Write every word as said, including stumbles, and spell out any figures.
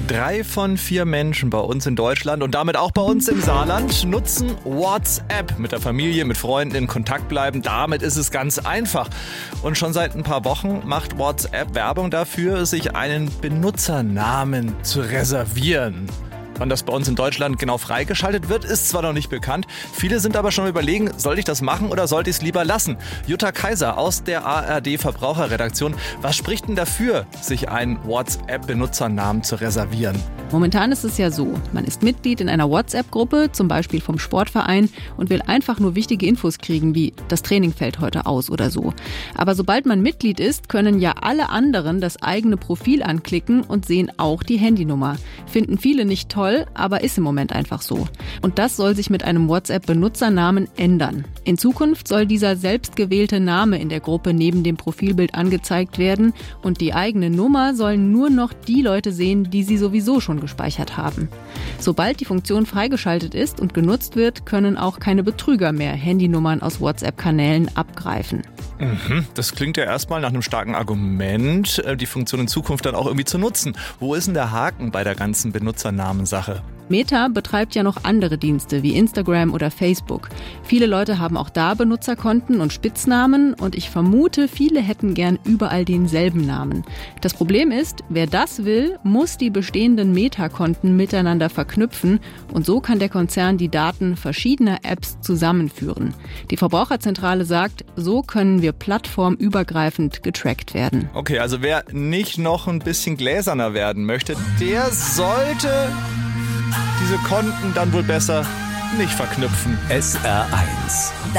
Drei von vier Menschen bei uns in Deutschland und damit auch bei uns im Saarland nutzen WhatsApp. Mit der Familie, mit Freunden in Kontakt bleiben, damit ist es ganz einfach. Und schon seit ein paar Wochen macht WhatsApp Werbung dafür, sich einen Benutzernamen zu reservieren. Wann das bei uns in Deutschland genau freigeschaltet wird, ist zwar noch nicht bekannt. Viele sind aber schon überlegen, soll ich das machen oder sollte ich es lieber lassen? Jutta Kaiser aus der A R D-Verbraucherredaktion. Was spricht denn dafür, sich einen WhatsApp-Benutzernamen zu reservieren? Momentan ist es ja so, man ist Mitglied in einer WhatsApp-Gruppe, zum Beispiel vom Sportverein, und will einfach nur wichtige Infos kriegen, wie das Training fällt heute aus oder so. Aber sobald man Mitglied ist, können ja alle anderen das eigene Profil anklicken und sehen auch die Handynummer. Finden viele nicht toll, aber ist im Moment einfach so. Und das soll sich mit einem WhatsApp-Benutzernamen ändern. In Zukunft soll dieser selbstgewählte Name in der Gruppe neben dem Profilbild angezeigt werden und die eigene Nummer sollen nur noch die Leute sehen, die sie sowieso schon gespeichert haben. Sobald die Funktion freigeschaltet ist und genutzt wird, können auch keine Betrüger mehr Handynummern aus WhatsApp-Kanälen abgreifen. Mhm, das klingt ja erstmal nach einem starken Argument, die Funktion in Zukunft dann auch irgendwie zu nutzen. Wo ist denn der Haken bei der ganzen Benutzernamensache? Meta betreibt ja noch andere Dienste wie Instagram oder Facebook. Viele Leute haben auch da Benutzerkonten und Spitznamen und ich vermute, viele hätten gern überall denselben Namen. Das Problem ist, wer das will, muss die bestehenden Meta-Konten miteinander verknüpfen und so kann der Konzern die Daten verschiedener Apps zusammenführen. Die Verbraucherzentrale sagt, so können wir plattformübergreifend getrackt werden. Okay, also wer nicht noch ein bisschen gläserner werden möchte, der sollte diese Konten dann wohl besser nicht verknüpfen. S R eins